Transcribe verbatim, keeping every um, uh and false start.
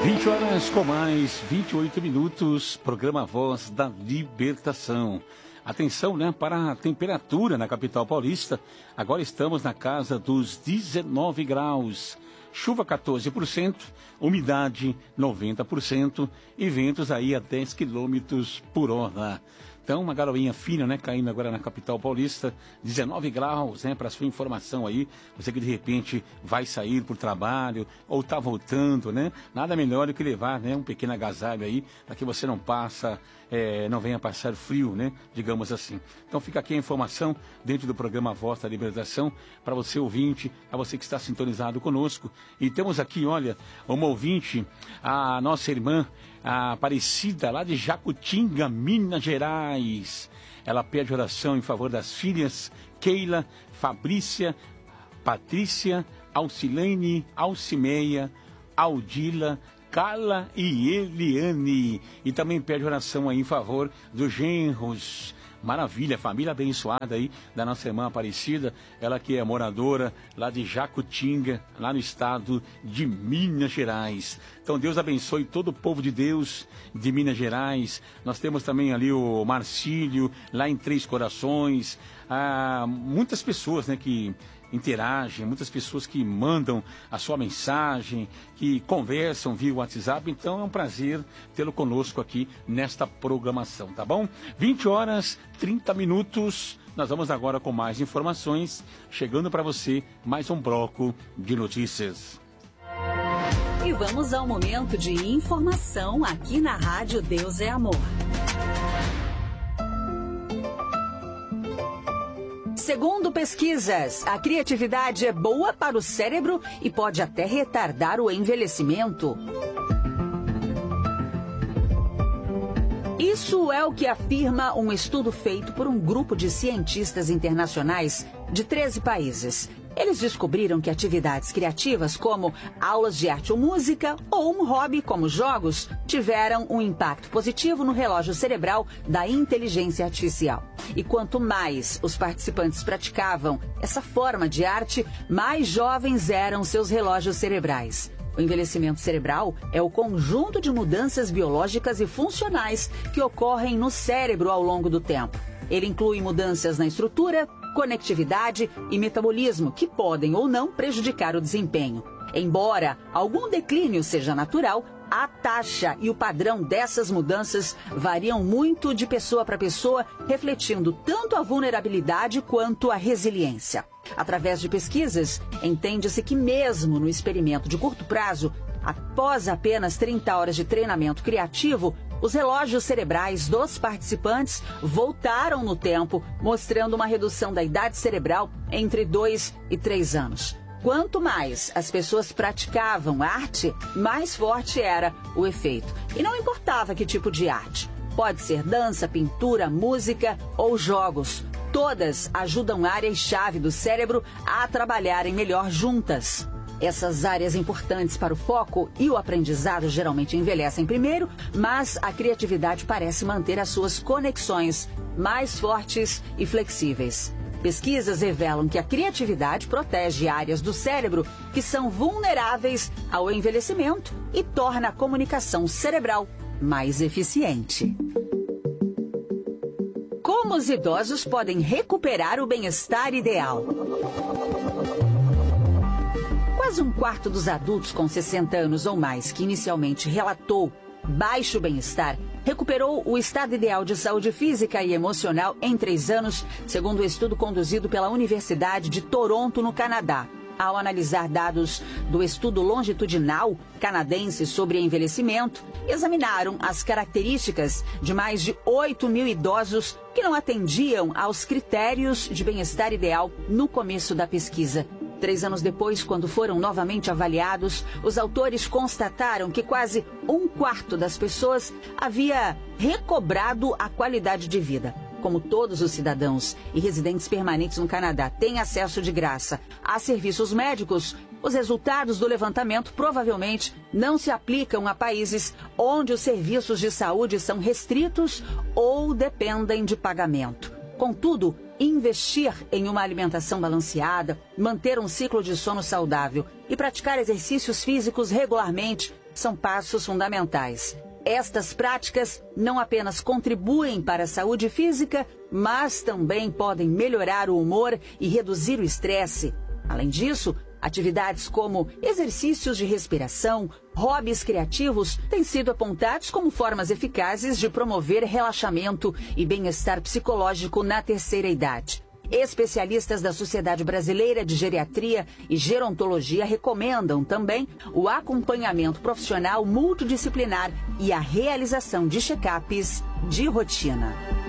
vinte horas com mais vinte e oito minutos, programa Voz da Libertação. Atenção, né, para a temperatura na capital paulista. Agora estamos na casa dos dezenove graus. Chuva quatorze por cento, umidade noventa por cento e ventos aí a dez quilômetros por hora. Então, uma garoinha fina, né, caindo agora na capital paulista, dezenove graus, né, para sua informação aí, você que de repente vai sair para o trabalho ou está voltando, né, nada melhor do que levar, né, um pequeno agasalho aí, para que você não passa, é, não venha passar frio, né, digamos assim. Então, fica aqui a informação dentro do programa Voz da Libertação, para você ouvinte, para você que está sintonizado conosco. E temos aqui, olha, uma ouvinte, a nossa irmã, a Aparecida, lá de Jacutinga, Minas Gerais. Ela pede oração em favor das filhas Keila, Fabrícia, Patrícia, Alcilene, Alcimeia, Aldila, Carla e Eliane. E também pede oração aí em favor dos genros. Maravilha, família abençoada aí da nossa irmã Aparecida, ela que é moradora lá de Jacutinga, lá no estado de Minas Gerais. Então Deus abençoe todo o povo de Deus de Minas Gerais. Nós temos também ali o Marcílio, lá em Três Corações. Ah, muitas pessoas, né, que interagem, muitas pessoas que mandam a sua mensagem, que conversam via WhatsApp. Então é um prazer tê-lo conosco aqui nesta programação, tá bom? vinte horas, trinta minutos. Nós vamos agora com mais informações, chegando para você mais um bloco de notícias. E vamos ao momento de informação aqui na Rádio Deus é Amor. Segundo pesquisas, a criatividade é boa para o cérebro e pode até retardar o envelhecimento. Isso é o que afirma um estudo feito por um grupo de cientistas internacionais de treze países. Eles descobriram que atividades criativas como aulas de arte ou música ou um hobby como jogos tiveram um impacto positivo no relógio cerebral da inteligência artificial. E quanto mais os participantes praticavam essa forma de arte, mais jovens eram seus relógios cerebrais. O envelhecimento cerebral é o conjunto de mudanças biológicas e funcionais que ocorrem no cérebro ao longo do tempo. Ele inclui mudanças na estrutura, conectividade e metabolismo que podem ou não prejudicar o desempenho. Embora algum declínio seja natural, a taxa e o padrão dessas mudanças variam muito de pessoa para pessoa, refletindo tanto a vulnerabilidade quanto a resiliência. Através de pesquisas, entende-se que mesmo no experimento de curto prazo, após apenas trinta horas de treinamento criativo, os relógios cerebrais dos participantes voltaram no tempo, mostrando uma redução da idade cerebral entre dois e três anos. Quanto mais as pessoas praticavam arte, mais forte era o efeito. E não importava que tipo de arte. Pode ser dança, pintura, música ou jogos. Todas ajudam áreas-chave do cérebro a trabalharem melhor juntas. Essas áreas importantes para o foco e o aprendizado geralmente envelhecem primeiro, mas a criatividade parece manter as suas conexões mais fortes e flexíveis. Pesquisas revelam que a criatividade protege áreas do cérebro que são vulneráveis ao envelhecimento e torna a comunicação cerebral mais eficiente. Como os idosos podem recuperar o bem-estar ideal? Quase um quarto dos adultos com sessenta anos ou mais que inicialmente relatou baixo bem-estar recuperou o estado ideal de saúde física e emocional em três anos, segundo o estudo conduzido pela Universidade de Toronto, no Canadá. Ao analisar dados do estudo longitudinal canadense sobre envelhecimento, examinaram as características de mais de oito mil idosos que não atendiam aos critérios de bem-estar ideal no começo da pesquisa. Três anos depois, quando foram novamente avaliados, os autores constataram que quase um quarto das pessoas havia recobrado a qualidade de vida. Como todos os cidadãos e residentes permanentes no Canadá têm acesso de graça a serviços médicos, os resultados do levantamento provavelmente não se aplicam a países onde os serviços de saúde são restritos ou dependem de pagamento. Contudo, investir em uma alimentação balanceada, manter um ciclo de sono saudável e praticar exercícios físicos regularmente são passos fundamentais. Estas práticas não apenas contribuem para a saúde física, mas também podem melhorar o humor e reduzir o estresse. Além disso, atividades como exercícios de respiração, hobbies criativos têm sido apontados como formas eficazes de promover relaxamento e bem-estar psicológico na terceira idade. Especialistas da Sociedade Brasileira de Geriatria e Gerontologia recomendam também o acompanhamento profissional multidisciplinar e a realização de check-ups de rotina.